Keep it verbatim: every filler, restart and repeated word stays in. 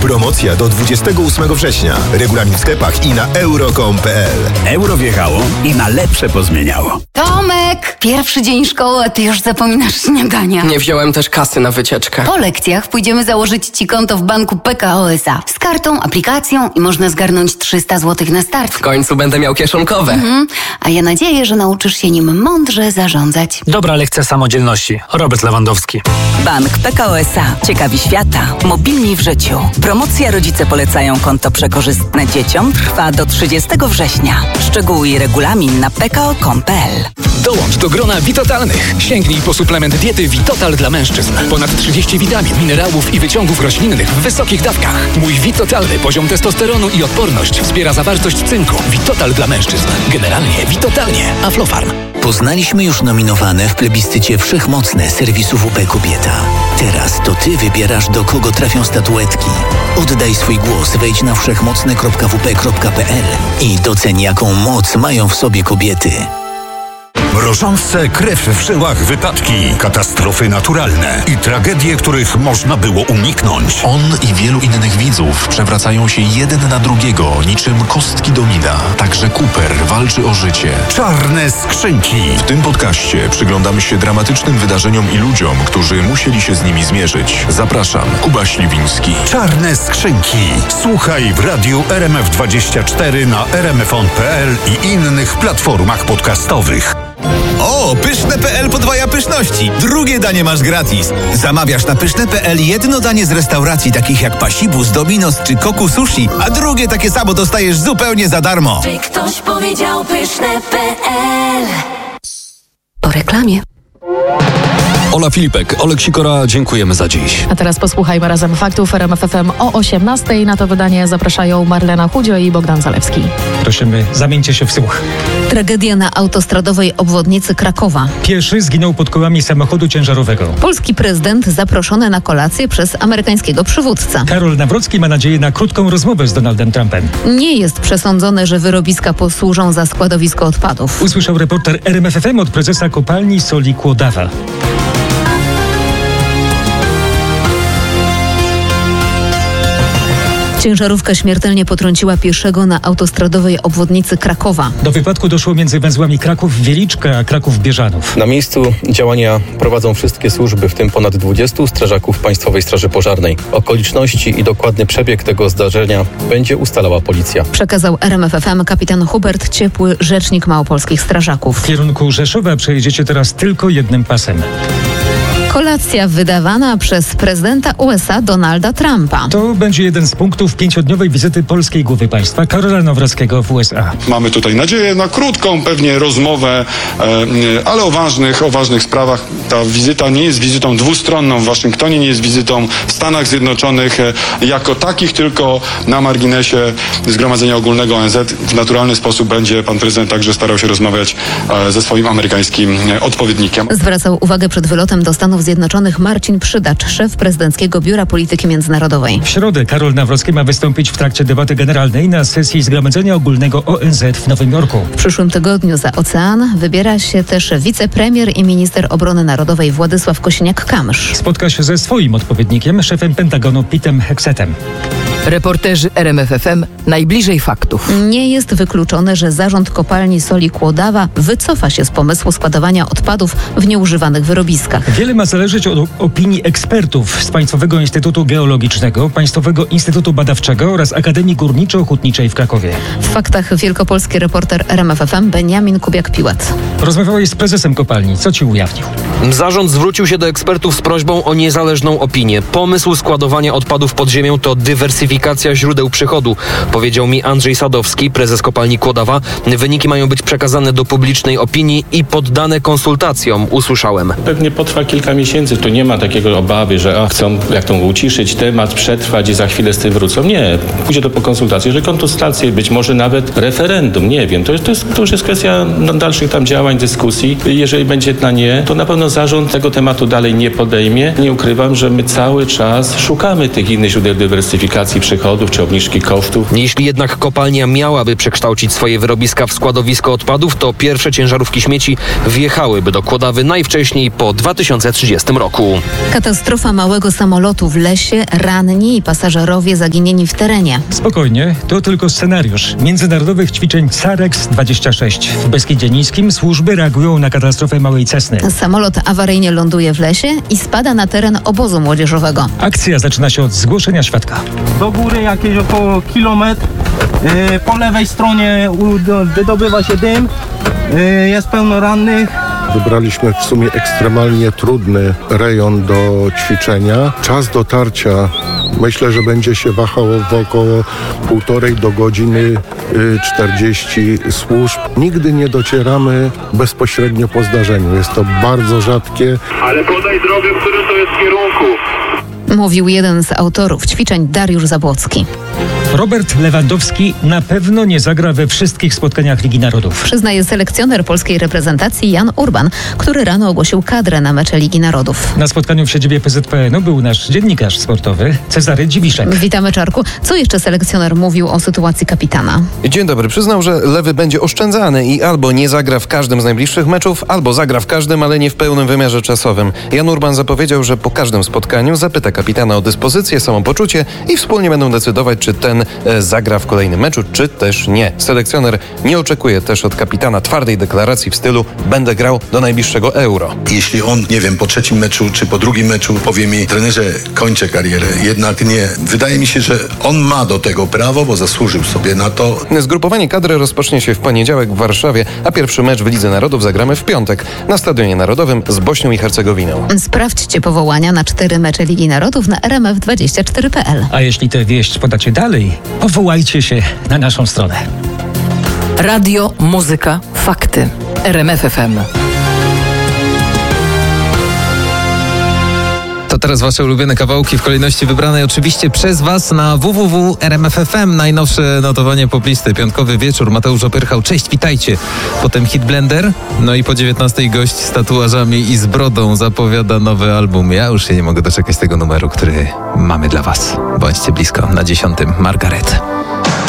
Promocja do dwudziestego ósmego września. Regulamin w sklepach i na euro kropka com kropka p l. Euro wjechało i na lepsze pozmieniało. Tomek! Pierwszy dzień szkoły, a ty już zapominasz śniadania. Nie wziąłem też kasy na wycieczkę. Po lekcjach pójdziemy założyć ci konto w banku P K O S A. Z kartą, aplikacją i można zgarnąć trzysta złotych na start. W końcu będę miał kieszonkowe. Mhm. A ja nadzieję, że nauczysz się nim mądrze zarządzać. Dobra lekcja samodzielności. Robert Lewandowski. Bank P K O S A. Ciekawi świata. Mobilni w życiu. Promocja Rodzice polecają konto przekorzystne dzieciom trwa do trzydziestego września. Szczegóły i regulamin na p k o kropka com kropka p l. Dołącz do grona Witotalnych. Sięgnij po suplement diety Witotal dla mężczyzn. Ponad trzydzieści witamin, minerałów i wyciągów roślinnych w wysokich dawkach. Mój Witotalny poziom testosteronu i odporność wspiera zawartość cynku. Witotal dla mężczyzn. Generalnie Witotalnie. Aflofarm. Poznaliśmy już nominowane w plebiscycie Wszechmocne serwisu W P Kobieta. Teraz to ty wybierasz, do kogo trafią statuetki. Oddaj swój głos, wejdź na wszechmocne kropka w p kropka p l i doceń, jaką moc mają w sobie kobiety. Mrożące krew w żyłach wypadki, katastrofy naturalne i tragedie, których można było uniknąć. On i wielu innych widzów przewracają się jeden na drugiego, niczym kostki domina. Także Cooper walczy o życie. Czarne skrzynki. W tym podcaście przyglądamy się dramatycznym wydarzeniom i ludziom, którzy musieli się z nimi zmierzyć. Zapraszam, Kuba Śliwiński. Czarne skrzynki. Słuchaj w radiu R M F dwadzieścia cztery na r m f on kropka p l i innych platformach podcastowych. O, pyszne kropka p l podwaja pyszności. Drugie danie masz gratis. Zamawiasz na pyszne kropka p l jedno danie z restauracji takich jak Pasibus, Dominos czy Koku Sushi, a drugie takie samo dostajesz zupełnie za darmo. Czy ktoś powiedział pyszne kropka p l? Po reklamie. Ola Filipek, Olek Sikora, dziękujemy za dziś. A teraz posłuchajmy razem faktów R M F F M o osiemnastej. Na to wydanie zapraszają Marlena Chudzio i Bogdan Zalewski. Prosimy, zamieńcie się w słuch. Tragedia na autostradowej obwodnicy Krakowa. Pieszy zginął pod kołami samochodu ciężarowego. Polski prezydent zaproszony na kolację przez amerykańskiego przywódcę. Karol Nawrocki ma nadzieję na krótką rozmowę z Donaldem Trumpem. Nie jest przesądzone, że wyrobiska posłużą za składowisko odpadów. Usłyszał reporter R M F F M od prezesa kopalni soli Kłodawa. Ciężarówka śmiertelnie potrąciła pieszego na autostradowej obwodnicy Krakowa. Do wypadku doszło między węzłami Kraków-Wieliczka a Kraków-Bieżanów. Na miejscu działania prowadzą wszystkie służby, w tym ponad dwudziestu strażaków Państwowej Straży Pożarnej. Okoliczności i dokładny przebieg tego zdarzenia będzie ustalała policja. Przekazał R M F F M kapitan Hubert Ciepły, rzecznik małopolskich strażaków. W kierunku Rzeszowa przejedziecie teraz tylko jednym pasem. Kolacja wydawana przez prezydenta U S A Donalda Trumpa. To będzie jeden z punktów pięciodniowej wizyty polskiej głowy państwa Karola Nawrockiego w U S A. Mamy tutaj nadzieję na krótką pewnie rozmowę, ale o ważnych, o ważnych sprawach. Ta wizyta nie jest wizytą dwustronną w Waszyngtonie, nie jest wizytą w Stanach Zjednoczonych jako takich, tylko na marginesie Zgromadzenia Ogólnego O N Z. W naturalny sposób będzie pan prezydent także starał się rozmawiać ze swoim amerykańskim odpowiednikiem. Zwracał uwagę przed wylotem do Stanów Zjednoczonych Marcin Przydacz, szef prezydenckiego Biura Polityki Międzynarodowej. W środę Karol Nawrocki ma wystąpić w trakcie debaty generalnej na sesji Zgromadzenia Ogólnego O N Z w Nowym Jorku. W przyszłym tygodniu za ocean wybiera się też wicepremier i minister obrony narodowej Władysław Kosiniak-Kamysz. Spotka się ze swoim odpowiednikiem, szefem Pentagonu Petem Heksetem. Reporterzy R M F F M najbliżej faktów. Nie jest wykluczone, że zarząd kopalni soli Kłodawa wycofa się z pomysłu składowania odpadów w nieużywanych wyrobiskach. Wiele ma zależeć od opinii ekspertów z Państwowego Instytutu Geologicznego, Państwowego Instytutu Badawczego oraz Akademii Górniczo-Hutniczej w Krakowie. W faktach wielkopolski reporter R M F F M Beniamin Kubiak-Piłat. Rozmawiałeś z prezesem kopalni. Co ci ujawnił? Zarząd zwrócił się do ekspertów z prośbą o niezależną opinię. Pomysł składowania odpadów pod ziemią to dywersyfikacja źródeł przychodu, powiedział mi Andrzej Sadowski, prezes kopalni Kłodawa. Wyniki mają być przekazane do publicznej opinii i poddane konsultacjom, usłyszałem. Pewnie potrwa kilka miesięcy. Tu nie ma takiego obawy, że a, chcą jak to uciszyć temat, przetrwać i za chwilę z tym wrócą. Nie, pójdzie to po konsultacji. Jeżeli konsultacje, być może nawet referendum, nie wiem. To, jest, to, jest, to już jest kwestia dalszych tam działań, dyskusji. Jeżeli będzie na nie, to na pewno zarząd tego tematu dalej nie podejmie. Nie ukrywam, że my cały czas szukamy tych innych źródeł dywersyfikacji przychodów czy obniżki kosztów. Jeśli jednak kopalnia miałaby przekształcić swoje wyrobiska w składowisko odpadów, to pierwsze ciężarówki śmieci wjechałyby do Kłodawy najwcześniej po dwa tysiące trzydziestym roku. Katastrofa małego samolotu w lesie, ranni i pasażerowie zaginieni w terenie. Spokojnie, to tylko scenariusz międzynarodowych ćwiczeń Carex dwadzieścia sześć. W Beskidzie Niskim służby reagują na katastrofę małej Cessny. Samolot awaryjnie ląduje w lesie i spada na teren obozu młodzieżowego. Akcja zaczyna się od zgłoszenia świadka. Do góry jakieś około kilometr. Yy, po lewej stronie wydobywa się dym. Yy, jest pełno rannych. Wybraliśmy w sumie ekstremalnie trudny rejon do ćwiczenia. Czas dotarcia myślę, że będzie się wahało w około półtorej do godziny czterdzieści służb. Nigdy nie docieramy bezpośrednio po zdarzeniu. Jest to bardzo rzadkie. Ale podaj drogę, w którym to jest kierunku. Mówił jeden z autorów ćwiczeń Dariusz Zabłocki. Robert Lewandowski na pewno nie zagra we wszystkich spotkaniach Ligi Narodów. Przyznaje selekcjoner polskiej reprezentacji Jan Urban, który rano ogłosił kadrę na mecze Ligi Narodów. Na spotkaniu w siedzibie P Z P N u był nasz dziennikarz sportowy Cezary Dziwiszek. Witamy, Czarku. Co jeszcze selekcjoner mówił o sytuacji kapitana? Dzień dobry. Przyznał, że Lewy będzie oszczędzany i albo nie zagra w każdym z najbliższych meczów, albo zagra w każdym, ale nie w pełnym wymiarze czasowym. Jan Urban zapowiedział, że po każdym spotkaniu zapyta kapitana o dyspozycję, samopoczucie i wspólnie będą decydować, czy ten e, zagra w kolejnym meczu, czy też nie. Selekcjoner nie oczekuje też od kapitana twardej deklaracji w stylu będę grał do najbliższego Euro. Jeśli on, nie wiem, po trzecim meczu, czy po drugim meczu powie mi, trenerze, kończę karierę, jednak nie. Wydaje mi się, że on ma do tego prawo, bo zasłużył sobie na to. Zgrupowanie kadry rozpocznie się w poniedziałek w Warszawie, a pierwszy mecz w Lidze Narodów zagramy w piątek na Stadionie Narodowym z Bośnią i Hercegowiną. Sprawdźcie powołania na cztery mecze Ligi Narodów na R M F dwadzieścia cztery kropka p l. A jeśli tę wieść podacie dalej, powołajcie się na naszą stronę. Radio, muzyka, fakty. R M F F M. To teraz wasze ulubione kawałki w kolejności wybranej oczywiście przez was na w w w kropka r m f f m. Najnowsze notowanie poplisty. Piątkowy wieczór. Mateusz Opyrchał. Cześć, witajcie. Potem Hit Blender. No i po dziewiętnastej gość z tatuażami i z brodą zapowiada nowy album. Ja już się nie mogę doczekać tego numeru, który mamy dla was. Bądźcie blisko. Na dziesiątym Margaret.